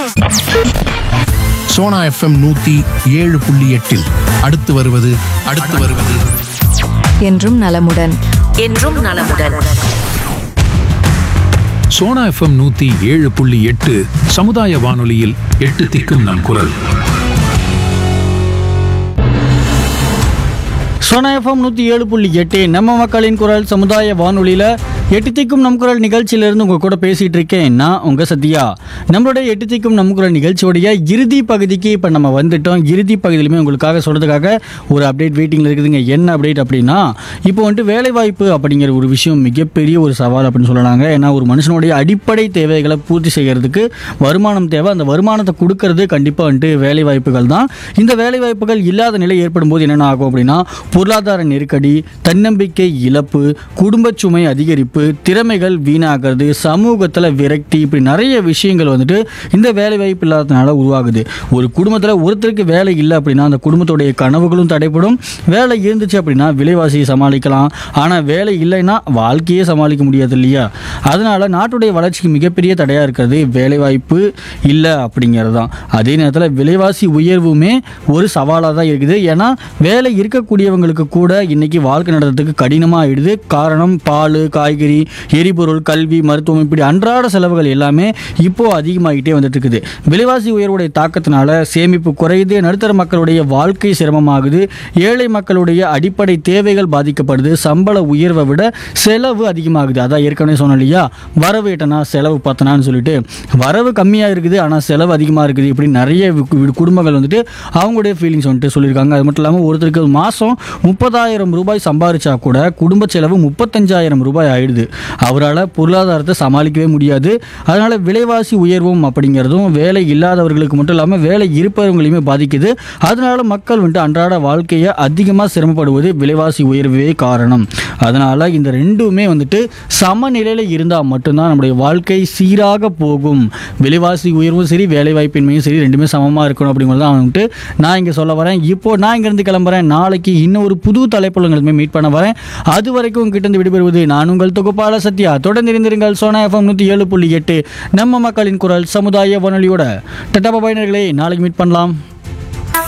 Sona FM 107.8 அடுத்து வருவது என்றும் நலமுடன். சோனா எஃப்எம் 107.8 சமுதாய வானொலியில் 8 திக்கும் நம் குரல். சோனா எஃப்எம் 107.8 நம்ம மக்களின் குரல் சமுதாய வானொலியில் 8 திக்கும் நம் குரல் நிகழ்ச்சியிலிருந்து உங்கள் கூட பேசிகிட்டு இருக்கேன். நான் உங்கள் சத்யா. நம்மளுடைய 8 திக்கும் நம் குரல் நிகழ்ச்சியோடைய இறுதி பகுதிக்கு இப்போ நம்ம வந்துட்டோம். இறுதி பகுதியிலுமே உங்களுக்காக சொல்கிறதுக்காக ஒரு அப்டேட் வெயிட்டிங்கில் இருக்குதுங்க. என்ன அப்டேட் அப்படின்னா, இப்போ வந்துட்டு வேலைவாய்ப்பு அப்படிங்கிற ஒரு விஷயம் மிகப்பெரிய ஒரு சவால் அப்படின்னு சொல்லலாங்க. ஏன்னா ஒரு மனுஷனுடைய அடிப்படை தேவைகளை பூர்த்தி செய்கிறதுக்கு வருமானம் தேவை. அந்த வருமானத்தை கொடுக்கறது கண்டிப்பாக வந்துட்டு வேலைவாய்ப்புகள் தான். இந்த வேலைவாய்ப்புகள் இல்லாத நிலை ஏற்படும் போது என்னென்ன ஆகும் அப்படின்னா, பொருளாதார நெருக்கடி, தன்னம்பிக்கை இழப்பு, குடும்பச் சுமை அதிகரிப்பு, திறமைகள் வீணாகிறது, சமூகத்தில் விரக்தி, இப்படி நிறைய விஷயங்கள் வந்துட்டு இந்த வேலைவாய்ப்பு இல்லாததுனால உருவாகுது. ஒரு குடும்பத்தில் ஒருத்தருக்கு வேலை இல்லை அப்படின்னா அந்த குடும்பத்துடைய கனவுகளும் தடைப்படும். வேலை இருந்துச்சு அப்படின்னா விலைவாசியை சமாளிக்கலாம். ஆனால் வேலை இல்லைன்னா வாழ்க்கையே சமாளிக்க முடியாது இல்லையா? அதனால நாட்டுடைய வளர்ச்சிக்கு மிகப்பெரிய தடையாக இருக்கிறது வேலைவாய்ப்பு இல்லை அப்படிங்கிறது தான். அதே நேரத்தில் விலைவாசி உயர்வுமே ஒரு சவாலாக தான் இருக்குது. ஏன்னா வேலை இருக்கக்கூடியவங்களுக்கு கூட இன்னைக்கு வாழ்க்கை நடத்துறதுக்கு கடினமாக ஆயிடுது. காரணம் பால், காய்கறி, எரிபொருள், கல்வி, மருத்துவம், இப்படி அன்றாட செலவுகள் எல்லாமே இப்போ அதிகமாகிட்டே வந்துட்டு இருக்குது. விலைவாசி உயர்வுடைய தாக்கத்தினால சேமிப்பு குறையுது. நடுத்தர மக்களுடைய வாழ்க்கை சிரமமாகுது. ஏழை மக்களுடைய அடிப்படை தேவைகள் பாதிக்கப்படுது. சம்பள உயர்வை விட செலவு அதிகமாகுது. அதான் ஏற்கனவே சொன்னோம் இல்லையா, வரவு எட்டனா செலவு பத்தனான்னு சொல்லிட்டு. வரவு கம்மியாக இருக்குது ஆனால் செலவு அதிகமாக இருக்குது. இப்படி நிறைய குடும்பங்கள் வந்துட்டு அவங்களுடைய ஃபீலிங்ஸ் வந்துட்டு சொல்லியிருக்காங்க. அது மட்டும் இல்லாமல் ஒருத்தருக்கு மாதம் 30,000 ரூபாய் சம்பாதிச்சா கூட குடும்ப செலவு 35,000 ரூபாய் ஆயிடுது. அவரால் பொருளாதாரத்தை சமாளிக்கவே முடியாது. அதனால விலைவாசி உயர்வும் அப்படிங்கிறதும் வேலை இல்லாதவர்களுக்கு மட்டும் இல்லாமல் வேலை இருப்பவங்களையுமே பாதிக்குது. அதனால மக்கள் வந்துட்டு அன்றாட வாழ்க்கையை அதிகமாக சிரமப்படுவது விலைவாசி உயர்வே காரணம். அதனால இந்த ரெண்டுமே வந்துட்டு சமநிலையில் இருந்தால் மட்டும்தான் நம்முடைய வாழ்க்கை சீராக போகும். விலைவாசி உயர்வும் சரி, வேலைவாய்ப்பின்மையும் சரி, ரெண்டுமே சமமாக இருக்கணும் அப்படிங்கிறது தான் வந்துட்டு நான் இங்கே சொல்ல வரேன். இப்போ நான் இங்கேருந்து கிளம்புறேன். நாளைக்கு இன்னும் ஒரு புது தலைப்புகளுமே மீட் பண்ண வரேன். அது வரைக்கும் உங்ககிட்ட இருந்து விடுபடுவது நான் உங்கள் தொகுப்பாளர் சத்யா. தொடர்ந்து இருந்திருங்கள் சோனா எஃப்எம் 107.8 நம்ம மக்களின் குரல் சமுதாய வானொலியோட. டட்டா பாய் நேயர்களே, நாளைக்கு மீட் பண்ணலாம்.